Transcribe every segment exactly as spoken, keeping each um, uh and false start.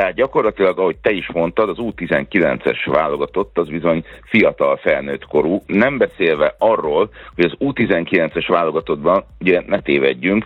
Tehát gyakorlatilag, ahogy te is mondtad, az U tizenkilences válogatott az bizony fiatal felnőtt korú, nem beszélve arról, hogy az U tizenkilences válogatottban, ugye ne tévedjünk,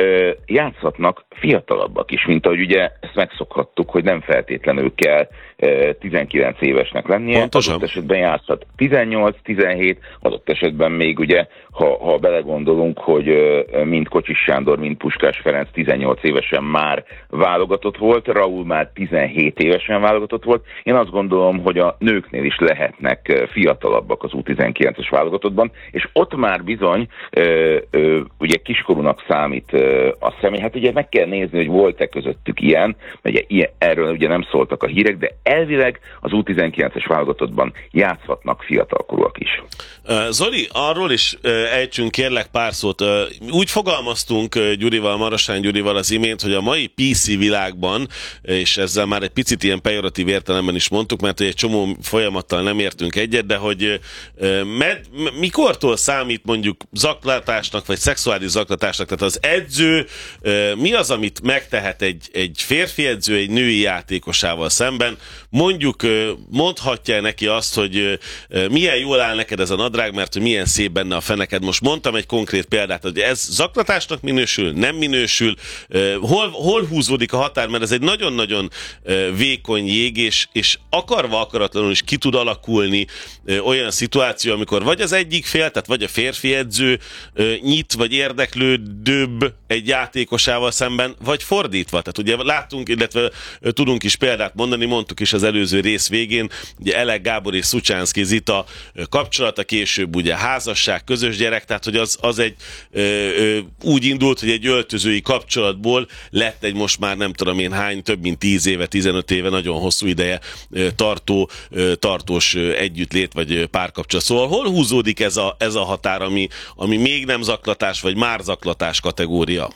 játszhatnak fiatalabbak is, mint ahogy ugye ezt megszokhattuk, hogy nem feltétlenül kell tizenkilenc évesnek lennie. Pontosan. Adott esetben játszhat tizennyolc tizenhét, adott esetben még ugye, ha, ha belegondolunk, hogy mind Kocsis Sándor, mind Puskás Ferenc tizennyolc évesen már válogatott volt, Raúl már tizenhét évesen válogatott volt. Én azt gondolom, hogy a nőknél is lehetnek fiatalabbak az U tizenkilences válogatottban, és ott már bizony ö, ö, ugye kiskorúnak számít ö, a személy. Hát ugye meg kell nézni, hogy volt-e közöttük ilyen, ugye ilyen, erről ugye nem szóltak a hírek, de elvileg az U tizenkilences válogatottban játszhatnak fiatalkorúak is. Zoli, arról is ejtsünk kérlek pár szót. Úgy fogalmaztunk Gyurival, Marosán Gyurival az imént, hogy a mai pé cé világban, és ezzel már egy picit ilyen pejoratív értelemben is mondtuk, mert egy csomó folyamattal nem értünk egyet, de hogy med, mikortól számít mondjuk zaklatásnak, vagy szexuális zaklatásnak, tehát az edző, mi az, amit megtehet egy, egy férfi edző egy női játékosával szemben? Mondjuk mondhatja neki azt, hogy milyen jól áll neked ez a nadrág, mert hogy milyen szép benne a feneked. Most mondtam egy konkrét példát, hogy ez zaklatásnak minősül, nem minősül, hol, hol húzódik a határ, mert ez egy nagyon-nagyon vékony jég, és, és akarva akaratlanul is ki tud alakulni olyan szituáció, amikor vagy az egyik fél, tehát vagy a férfi edző nyit, vagy érdeklődőbb egy játékosával szemben, vagy fordítva. Tehát ugye láttunk, illetve tudunk is példát mondani, mondtuk is az előző rész végén, ugye Elek Gábor és Szucsánszky Zita kapcsolata, később ugye házasság, közös gyerek, tehát hogy az, az egy ö, ö, úgy indult, hogy egy öltözői kapcsolatból lett egy most már nem tudom én hány, több mint tíz éve, tizenöt éve, nagyon hosszú ideje tartó, tartós együttlét vagy párkapcsolat. Szóval hol húzódik ez a, ez a határ, ami, ami még nem zaklatás, vagy már zaklatás kategória?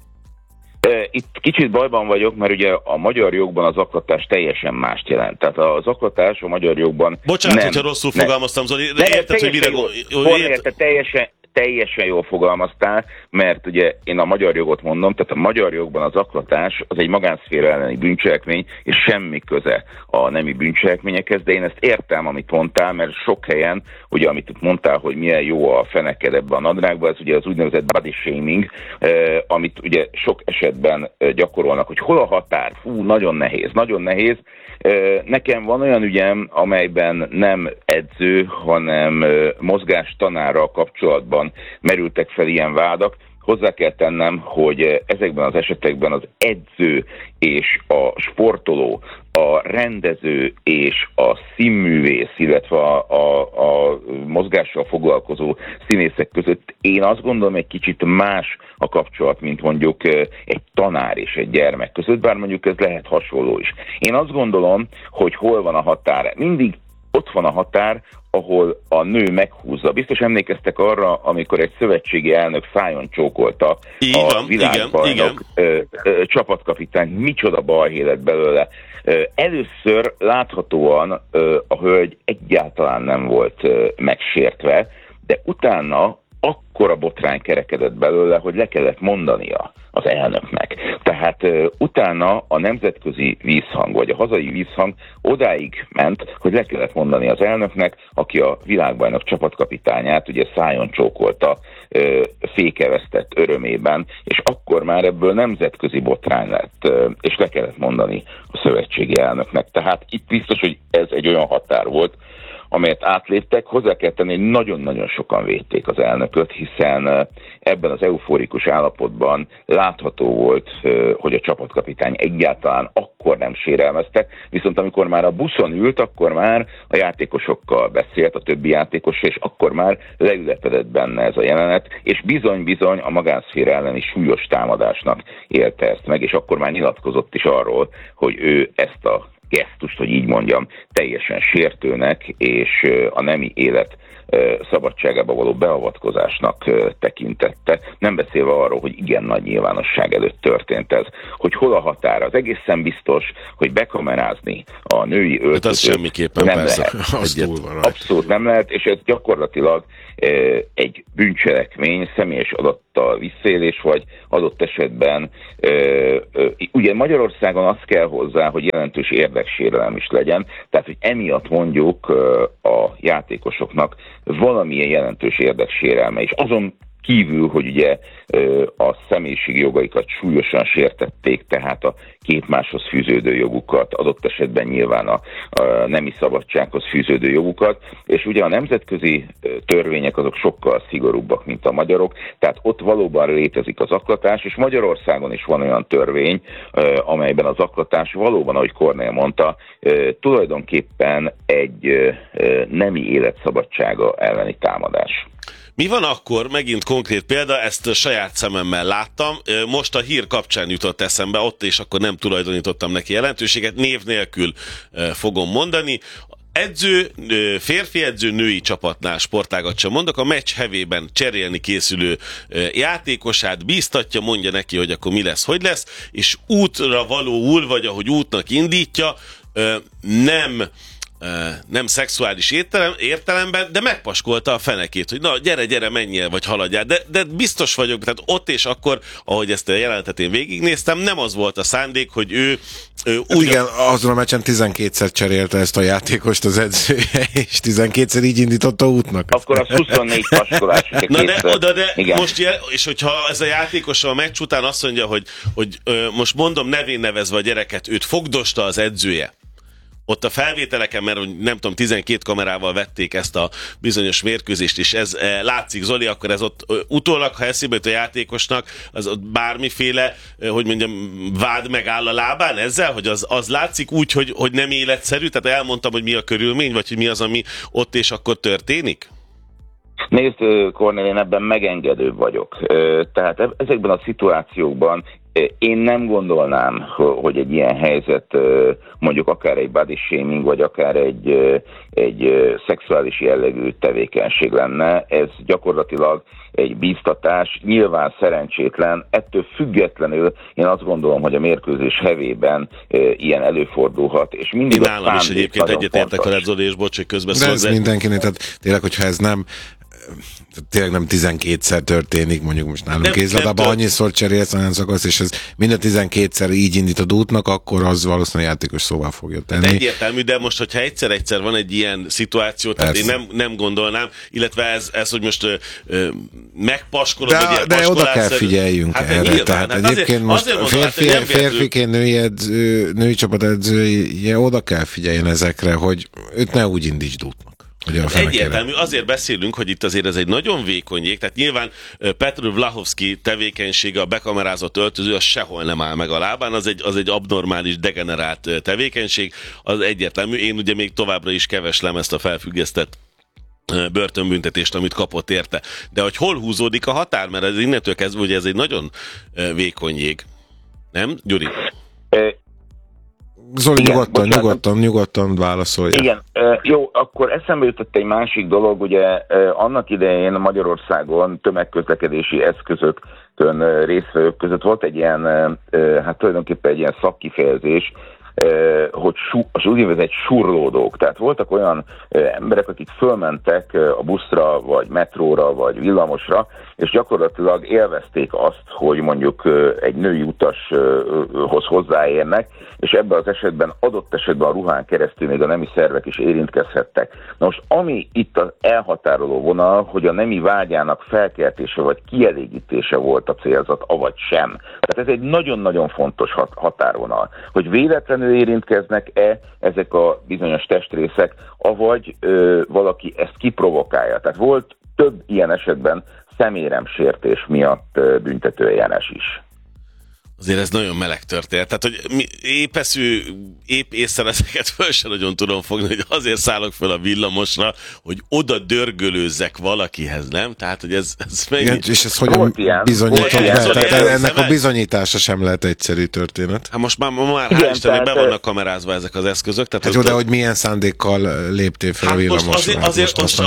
Itt kicsit bajban vagyok, mert ugye a magyar jogban a zaklatás teljesen mást jelent. Tehát a zaklatás a magyar jogban... Bocsánat, nem, hogyha rosszul nem, fogalmaztam, Zoli, de érted, hogy mire... Jól, érted, teljesen, teljesen jól fogalmaztál, mert ugye én a magyar jogot mondom, tehát a magyar jogban a zaklatás az egy magánszféra elleni bűncselekmény, és semmi köze a nemi bűncselekményekhez, de én ezt értem, amit mondtál, mert sok helyen, ugye amit mondtál, hogy milyen jó a feneked ebben a nadrágban, ez ugye az úgynevezett body shaming, eh, amit ugye sok esetben eh, gyakorolnak, hogy hol a határ, fú, nagyon nehéz, nagyon nehéz. Eh, nekem van olyan ügyem, amelyben nem edző, hanem eh, mozgástanárral kapcsolatban merültek fel ilyen vádak. Hozzá kell tennem, hogy ezekben az esetekben az edző és a sportoló, a rendező és a színművész, illetve a, a, a mozgással foglalkozó színészek között én azt gondolom, egy kicsit más a kapcsolat, mint mondjuk egy tanár és egy gyermek között, bár mondjuk ez lehet hasonló is. Én azt gondolom, hogy hol van a határ. Mindig ott van a határ, ahol a nő meghúzza. Biztos emlékeztek arra, amikor egy szövetségi elnök szájon csókolta igen, a világbajnok csapatkapitány, micsoda balhé lett belőle. Először láthatóan a hölgy egyáltalán nem volt megsértve, de utána akkora botrány kerekedett belőle, hogy le kellett mondania az elnöknek. Tehát uh, utána a nemzetközi vízhang, vagy a hazai vízhang odáig ment, hogy le kellett mondani az elnöknek, aki a világbajnok csapatkapitányát ugye szájon csókolta, uh, fékevesztett örömében, és akkor már ebből nemzetközi botrány lett, uh, és le kellett mondani a szövetségi elnöknek. Tehát itt biztos, hogy ez egy olyan határ volt, amelyet átléptek. Hozzá kell tenni, hogy nagyon-nagyon sokan védték az elnököt, hiszen ebben az eufórikus állapotban látható volt, hogy a csapatkapitány egyáltalán akkor nem sérelmezte, viszont amikor már a buszon ült, akkor már a játékosokkal beszélt, a többi játékossal, és akkor már leülepedett benne ez a jelenet, és bizony-bizony a magánszféra elleni súlyos támadásnak élte ezt meg, és akkor már nyilatkozott is arról, hogy ő ezt a gesztust, hogy így mondjam, teljesen sértőnek és a nemi élet szabadságába való beavatkozásnak tekintette. Nem beszélve arról, hogy igen nagy nyilvánosság előtt történt ez. Hogy hol a határ? Az egészen biztos, hogy bekamerázni a női öltözőt hát semmiképpen nem persze. lehet. Abszolút nem lehet, és ez gyakorlatilag egy bűncselekmény, személyes adat feladattal visszaélés, vagy adott esetben ugye Magyarországon az kell hozzá, hogy jelentős érdeksérelem is legyen, tehát hogy emiatt mondjuk a játékosoknak valamilyen jelentős érdeksérelme is. Azon kívül, hogy ugye a személyiségi jogaikat súlyosan sértették, tehát a képmáshoz fűződő jogukat, adott esetben nyilván a, a nemi szabadsághoz fűződő jogukat, és ugye a nemzetközi törvények azok sokkal szigorúbbak, mint a magyarok, tehát ott valóban létezik az zaklatás, és Magyarországon is van olyan törvény, amelyben a zaklatás valóban, ahogy Kornél mondta, tulajdonképpen egy nemi életszabadsága elleni támadás. Mi van akkor, megint konkrét példa, ezt a saját szememmel láttam, most a hír kapcsán jutott eszembe, ott és akkor nem tulajdonítottam neki jelentőséget, név nélkül fogom mondani. Edző, férfi edző, női csapatnál sportágat sem mondok, a meccs hevében cserélni készülő játékosát bíztatja, mondja neki, hogy akkor mi lesz, hogy lesz, és útra valóul, vagy ahogy útnak indítja, nem... nem szexuális értelem, értelemben, de megpaskolta a fenekét, hogy na, gyere, gyere, menjél, vagy haladjál. De, de biztos vagyok, tehát ott és akkor, ahogy ezt a jelenetet én végignéztem, nem az volt a szándék, hogy ő, ő hát úgy... Igen, azon a meccsen tizenkétszer cserélte ezt a játékost az edzője, és tizenkétszer így indította útnak. Akkor az huszonnégy paskolás. Na de, oda, de igen. Most, és hogyha ez a játékos a meccs után azt mondja, hogy, hogy ö, most mondom nevén nevezve a gyereket, őt fogdosta az edzője, ott a felvételeken, mert nem tudom, tizenkét kamerával vették ezt a bizonyos mérkőzést, és ez e, látszik, Zoli, akkor ez ott e, utólag, ha eszébe jut a játékosnak, az ott bármiféle, e, hogy mondjam, vád megáll a lábán ezzel, hogy az, az látszik úgy, hogy, hogy nem életszerű, tehát elmondtam, hogy mi a körülmény, vagy hogy mi az, ami ott és akkor történik? Nézd, Kornél, én ebben megengedőbb vagyok. Tehát ezekben a szituációkban én nem gondolnám, hogy egy ilyen helyzet mondjuk akár egy body shaming, vagy akár egy, egy szexuális jellegű tevékenység lenne. Ez gyakorlatilag egy bíztatás, nyilván szerencsétlen, ettől függetlenül én azt gondolom, hogy a mérkőzés hevében ilyen előfordulhat, és mindig én nálam is egyébként egyetértek veled, Zoli, és bocs, hogy közbeszól. De ez mindenkinek, tehát tényleg, hogyha ez nem tényleg nem tizenkétszer történik, mondjuk most nálunk kézladában annyiszor cserélsz olyan szakasz, és ez minden tizenkétszer így indítod útnak, akkor az valószínűleg játékos szóval fogja tenni. De egyértelmű, de most, hogyha egyszer-egyszer van egy ilyen szituáció, tehát Persze. én nem, nem gondolnám, illetve ez, ez hogy most ö, ö, megpaskolod, de, vagy de oda kell figyeljünk hát erre. Nyilván, tehát hát egyébként azért, most azért férfi, hát, férfiként női, edző, női csapat edzője oda kell figyeljen ezekre, hogy őt ne úgy indítsd útnak. Egyértelmű, azért beszélünk, hogy itt azért ez egy nagyon vékony jég, tehát nyilván Petr Vlahovszky tevékenysége, a bekamerázott öltöző, az sehol nem áll meg a lábán, az egy, az egy abnormális, degenerált tevékenység, az egyértelmű. Én ugye még továbbra is keveslem ezt a felfüggesztett börtönbüntetést, amit kapott érte. De hogy hol húzódik a határ, mert ez innentől kezdve, ugye ez egy nagyon vékony jég. Nem, Gyuri? Zoli, igen, nyugodtan, bocsánat. nyugodtan, nyugodtan válaszolja. Igen, jó, akkor eszembe jutott egy másik dolog, ugye annak idején Magyarországon tömegközlekedési eszközökön résztvevők között volt egy ilyen, hát tulajdonképpen egy ilyen szakkifejezés, hogy az úgynevezett surlódók. Tehát voltak olyan emberek, akik fölmentek a buszra, vagy metróra, vagy villamosra, és gyakorlatilag élvezték azt, hogy mondjuk egy női utashoz hozzáérnek, és ebben az esetben adott esetben a ruhán keresztül még a nemi szervek is érintkezhettek. Na most ami itt az elhatároló vonal, hogy a nemi vágyának felkeltése vagy kielégítése volt a célzat, avagy sem. Tehát ez egy nagyon-nagyon fontos határvonal, hogy véletlenül érintkeznek-e ezek a bizonyos testrészek, avagy ö, valaki ezt kiprovokálja. Tehát volt több ilyen esetben szeméremsértés miatt büntetőeljárás is. Azért ez nagyon meleg történet. Tehát, hogy mi, épp eszű, épp észre ezeket föl sem nagyon tudom fogni, hogy azért szállok fel a villamosra, hogy oda dörgölőzzek valakihez, nem? Tehát, hogy ez, ez meg... Igen, és ez hogyan bizonyítod be? Tehát ennek a bizonyítása sem lehet egyszerű történet. Hát most már, már hál' Istennek be vannak kamerázva ezek az eszközök. Tehát hát jó, de hogy milyen szándékkal léptél fel hát a villamosra? Azért, azért most, most a,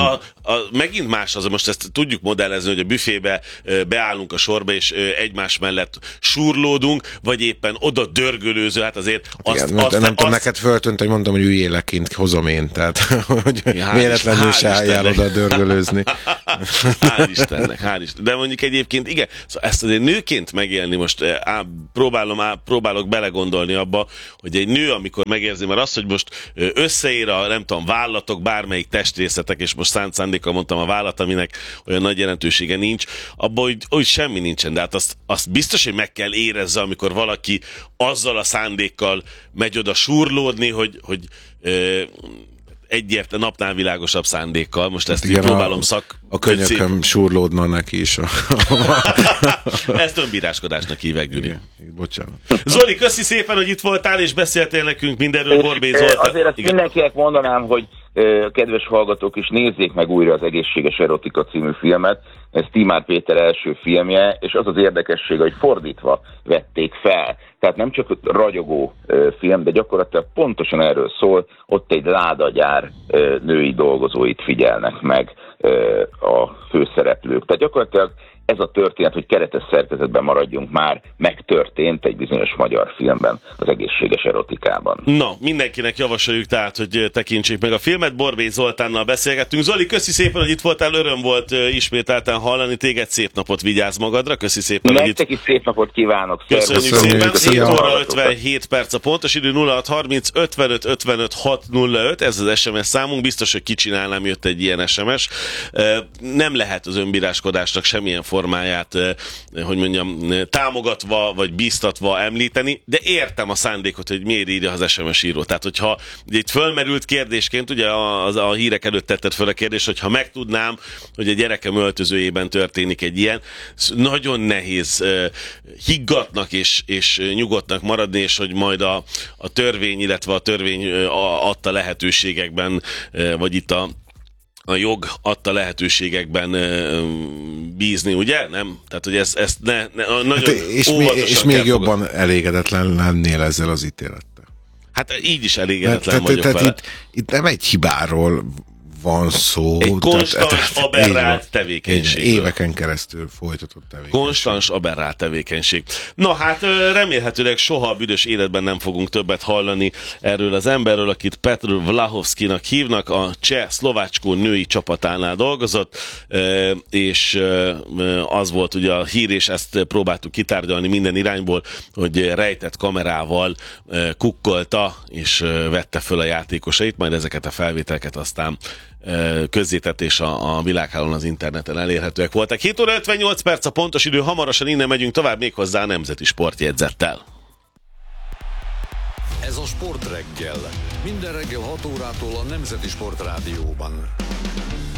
a, megint más az, most ezt tudjuk modellezni, hogy a büfébe beállunk a sorba, és egymás mellett surlódunk, vagy éppen oda dörgölőző, hát azért azt... Igen, azt, nem azt, tudom, neked föltönt, hogy mondom, hogy üljél kint, hozom én, tehát hogy ja, véletlenül se álljál oda dörgölőzni. Hál' Istennek, hál' Istennek. De mondjuk egyébként igen, szóval ezt azért nőként megélni most, á, próbálom, á, próbálok belegondolni abba, hogy egy nő, amikor megérzi, mert az, hogy most összeér a, nem tudom, vállatok, bármelyik testrészetek, és most szánt szándékkal mondtam a vállat, aminek olyan nagy jelentősége nincs, abban hogy, hogy semmi nincsen, de hát azt, azt biztos, hogy meg kell érezze, amikor valaki azzal a szándékkal megy oda surlódni, hogy, hogy ö, egyért napnál világosabb szándékkal. Most ezt igen, így próbálom szak... A könyököm surlódna neki is. Ezt önbíráskodásnak hívek, Gyuri. Bocsánat. Zoli, köszi szépen, hogy itt voltál, és beszéltél nekünk mindenről. Borbély Zoltán. Azért ezt mindenkinek mondanám, hogy kedves hallgatók is nézzék meg újra az Egészséges Erotika című filmet. Ez Tímár Péter első filmje, és az az érdekesség, hogy fordítva vették fel. Tehát nem csak ragyogó film, de gyakorlatilag pontosan erről szól, ott egy ládagyár női dolgozóit figyelnek meg a főszereplők. Tehát gyakorlatilag ez a történet, hogy keretes szerkezetben maradjunk már, megtörtént egy bizonyos magyar filmben, az Egészséges Erotikában. Na, mindenkinek javasoljuk tehát, hogy tekintsék meg a filmet. Borbély Zoltánnal beszélgettünk. Zoli, köszi szépen, hogy itt voltál, öröm volt ismételten hallani téged, szép napot, vigyázz magadra, köszi szépen. Nektek is szép napot kívánok. Köszönjük szépen, hét óra ötvenhét perc a pontos idő, nulla hat harminc ötvenöt ötvenöt hat nulla öt, ez az es em es számunk, biztos, hogy kicsinálnám, jött egy ilyen es em es. Nem lehet az önbíráskodásnak semmilyen formáját, hogy mondjam, támogatva vagy bíztatva említeni, de értem a szándékot, hogy miért írja az es em es író. Tehát, hogyha itt fölmerült kérdésként, ugye a, a hírek előtt tetted föl a kérdés, hogyha megtudnám, hogy a gyerekem öltözőjében történik egy ilyen, nagyon nehéz higgadtnak és, és nyugodtnak maradni, és hogy majd a, a törvény, illetve a törvény adta lehetőségekben, vagy itt a a jog adta lehetőségekben bízni, ugye? Nem? Tehát, hogy ezt, ezt ne, ne, nagyon hát és, mi, és még jobban fogad. Elégedetlen lennél ezzel az ítélettel. Hát így is elégedetlen te, vagyok te, vele. Itt, itt nem egy hibáról van szó. Egy konstans, aberrált tevékenység. Éveken keresztül folytatott tevékenység. Konstans, aberrált tevékenység. Na hát remélhetőleg soha a büdös életben nem fogunk többet hallani erről az emberről, akit Petr Vlahovszkinak hívnak, a cseh szlovácskó női csapatánál dolgozott, és az volt ugye a hír, és ezt próbáltuk kitárgyalni minden irányból, hogy rejtett kamerával kukkolta, és vette föl a játékosait, majd ezeket a felvételeket aztán közzétetés a, a világhálón az interneten elérhetőek voltak. hét óra ötvennyolc perc a pontos idő, hamarosan innen megyünk tovább, méghozzá a Nemzeti Sportjegyzettel. Ez a Sport reggel. Minden reggel hat órától a Nemzeti Sport Rádióban.